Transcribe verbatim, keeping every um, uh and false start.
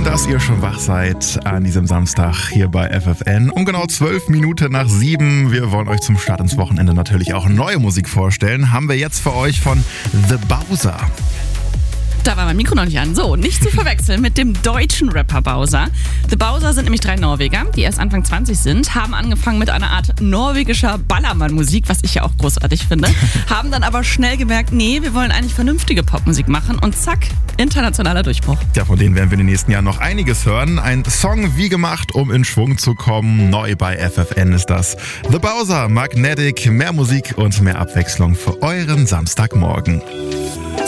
dass ihr schon wach seid an diesem Samstag hier bei F F N. Um genau zwölf Minuten nach sieben. Wir wollen euch zum Start ins Wochenende natürlich auch neue Musik vorstellen. Haben wir jetzt für euch von The Bowser. Da war mein Mikro noch nicht an. So, nicht zu verwechseln mit dem deutschen Rapper Bowser. The Bowser sind nämlich drei Norweger, die erst Anfang zwanzig sind, haben angefangen mit einer Art norwegischer Ballermann-Musik, was ich ja auch großartig finde, haben dann aber schnell gemerkt, nee, wir wollen eigentlich vernünftige Popmusik machen und zack, internationaler Durchbruch. Ja, von denen werden wir in den nächsten Jahren noch einiges hören. Ein Song wie gemacht, um in Schwung zu kommen. Neu bei F F N ist das. The Bowser, Magnetic, mehr Musik und mehr Abwechslung für euren Samstagmorgen.